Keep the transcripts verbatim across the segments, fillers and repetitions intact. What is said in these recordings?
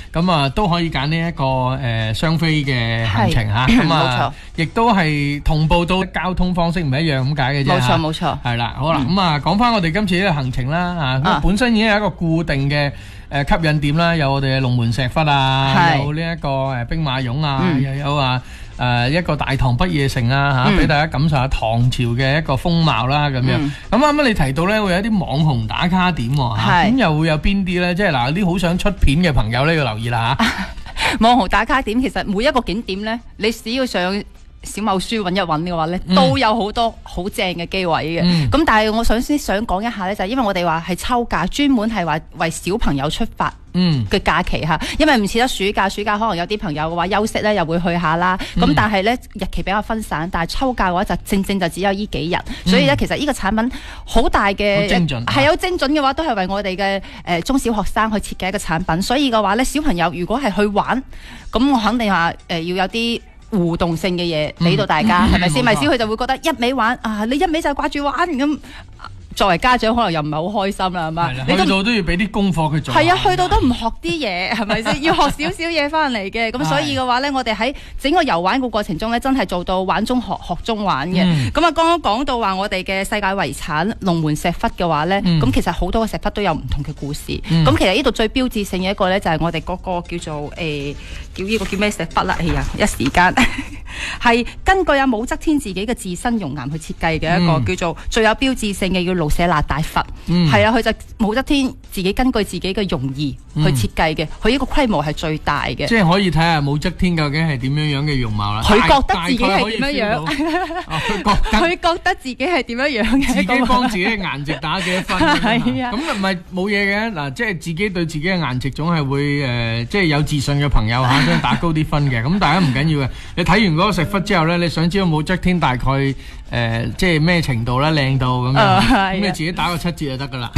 咁啊都可以揀呢一個誒雙飛嘅行程嚇，咁啊亦都係同步到交通方式唔一樣咁解嘅啫。 冇錯冇錯， 係啦，好啦，咁啊講翻我哋今次呢個行程啦嚇，咁本身已經有一個固定嘅誒吸引點啦，有我哋嘅龍門石窟啊，有呢一個誒兵馬俑啊，又有啊。誒一個大唐不夜城啊嚇，俾大家感受下唐朝嘅一個風貌啦咁樣。咁啱啱你提到咧，會有啲網紅打卡點喎嚇，咁又會有邊啲咧？即係嗱，啲好想出片嘅朋友咧要留意啦嚇。 網紅打卡點其實每一個景點咧，你只要上小某書揾一揾嘅話咧，都有好多好正嘅機位嘅。咁、嗯、但係我想先想講一下咧，就係、是、因為我哋話係抽假，專門係話為小朋友出發嘅假期嚇。因為唔似得暑假，暑假可能有啲朋友嘅話休息咧，又會去下啦。咁、嗯、但係咧日期比較分散，但係抽假嘅話就正正就只有呢幾日。嗯、所以咧其實呢個產品好大嘅，係有精準嘅話，都係為我哋嘅誒中小學生去設計一個產品。所以嘅話咧，小朋友如果係去玩，咁我肯定話誒、呃、要有啲互動性嘅嘢俾到大家，係咪先？咪先佢就會覺得一味玩啊！你一味就掛住玩咁。作為家長可能又唔係好開心啦，係嘛？ 你去到都要俾啲功課佢做。 係啊，去到都唔學啲嘢，係咪先？要學少少嘢翻嚟嘅。咁所以嘅話咧，我哋喺整個遊玩嘅過程中咧，真係做到玩中學，學中玩嘅。咁啊、嗯，剛剛講到話我哋嘅世界遺產龍門石窟嘅話咧，咁、嗯、其實好多個石窟都有唔同嘅故事。咁、嗯、其實呢度最標誌性嘅一個咧，就係我哋嗰個叫做誒、呃、叫呢個叫咩石窟啦？哎呀，一時間係根據阿武則天自己嘅自身容顏去設計嘅一個、嗯、叫做最有標誌性嘅叫盧舍那大佛。係啊、嗯，佢就武則天自己根據自己嘅容儀去設計嘅，佢呢、嗯、個規模係最大嘅。即係可以睇下武則天究竟係點樣樣嘅容貌啦。 佢覺得自己係點樣樣？佢覺得自己係點樣樣嘅？ 自己幫自己嘅顏值打幾多分？係啊，咁唔係冇嘢嘅嗱，即係自己對自己嘅顏值總係會誒、呃，即係有自信嘅朋友嚇，想打高啲分嘅。咁大家唔緊要嘅，你睇完嗰個石窟之後咧，你想知道武則天大概誒、呃、即係咩程度咧，靚到咁樣，咁、uh, 你自己打個七折就得噶啦。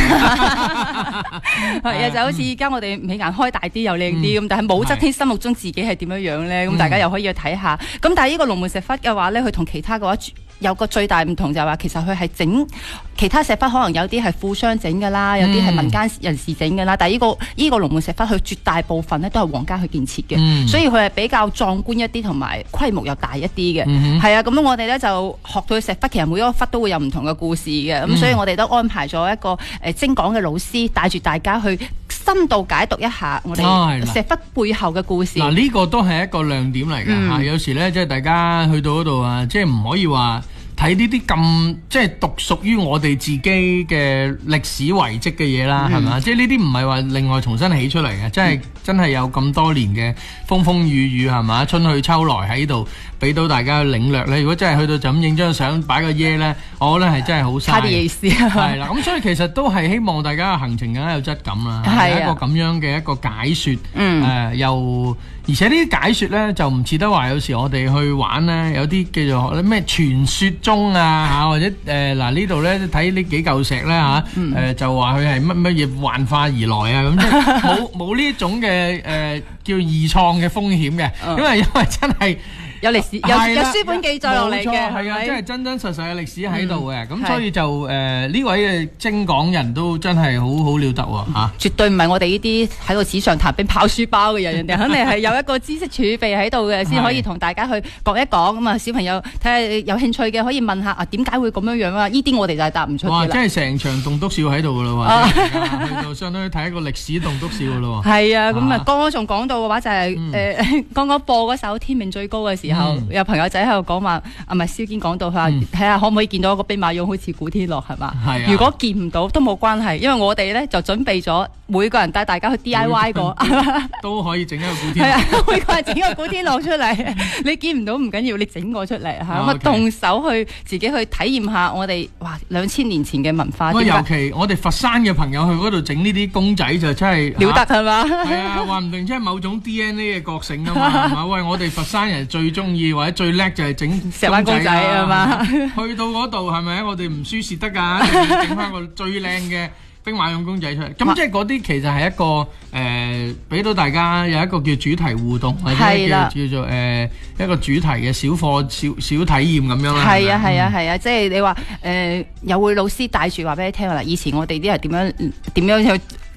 係啊，就好似而家我哋美顏開大啲又靚啲咁，但係武則天心目中自己係點樣樣咧？咁、嗯、大家又可以去睇下。咁但係呢個龍門石窟嘅話咧，佢同其他嘅話有個最大唔同就係話，其實佢係整其他石窟可能有啲係富商整㗎啦，有啲係民間人士整㗎啦。嗯、但係、呢、呢個呢、呢個龍門石窟，佢絕大部分咧都係皇家去建設嘅，嗯、所以佢係比較壯觀一啲，同埋規模又大一啲嘅。係、嗯、啊，咁我哋咧就學到石窟，其實每一個窟都會有唔同嘅故事嘅。咁、嗯、所以我哋都安排咗一個誒精講嘅老師，帶住大家去深度解讀一下我哋石窟背後嘅故事。嗱、 啊，呢、呢個都係一個亮點嚟㗎嚇。嗯、有時咧，即係大家去到嗰度啊，即係唔可以話睇呢啲咁即係獨屬於我哋自己嘅歷史遺跡嘅嘢啦，係嘛、嗯？即係呢啲唔係話另外重新起出嚟嘅，即係、嗯、真係有咁多年嘅風風雨雨係嘛？春去秋來喺度俾到大家去領略咧。如果真係去到就咁影張相擺個耶咧，我覺得係真係好嘥。 差啲意思係啦，咁所以其實都係希望大家嘅行程更加有質感啦，係一個咁樣嘅一個解説，誒、嗯呃、又。而且呢啲解説咧就唔似得話，有時我哋去玩咧，有啲叫做咩傳說中啊嚇，或者誒嗱呢度咧睇呢幾嚿石咧嚇，誒、呃、就話佢係乜乜嘢幻化而來啊咁，即係冇冇呢種嘅誒、呃、叫二創嘅風險嘅，因為因為真係。 有歷史有有書本記載落嚟嘅， 係啊，真係真真實實嘅歷史喺度嘅，咁所以就誒呢位嘅精講人都真係好好了得喎嚇， 絕對唔係我哋呢啲喺度紙上談兵拋書包嘅人，人哋肯定係有一個知識儲備喺度嘅，先可以同大家去講一講咁啊！小朋友睇下有興趣嘅可以問下啊，點解會咁樣樣啊？呢啲我哋就係答唔出嘅啦。哇！真係成場棟篤笑喺度噶咯喎，去到相當於睇一個歷史棟篤笑噶咯喎。係啊，咁啊，剛剛仲講到嘅話就係誒，剛剛播嗰首《天命最高》嘅時候。嗯、有朋友仔喺度講話，啊唔係蕭堅講到佢話，睇下可唔可以見到一個兵馬俑好似古天樂係嘛？係啊。如果見唔到都冇關係，因為我哋咧就準備咗每個人帶大家去 D I Y 過， 都可以整一個古天樂。係啊，每個人整一個古天樂出嚟，你見唔到唔緊要，你整個出嚟嚇，咁啊動手去自己去體驗下我哋哇兩千年前嘅文化。 尤其我哋佛山嘅朋友去嗰度整呢啲公仔就真係了得係嘛？ 係啊，話唔定即係某種 D N A 嘅覺醒啊嘛，係嘛？喂，我哋佛山人最中意。或者最叻就係整石灣公仔啊嘛， 去到嗰度係咪？我哋唔輸蝕得㗎，整翻個最靚嘅兵馬俑公仔出嚟。咁即係嗰啲其實係一個誒，俾、呃、到大家有一個叫主題互動，或者叫叫做誒、呃、一個主題嘅小課小小體驗咁樣啦。係啊係啊係啊，即係你話誒，有會老師帶住話俾你聽啦。以前我哋啲係點樣點樣去。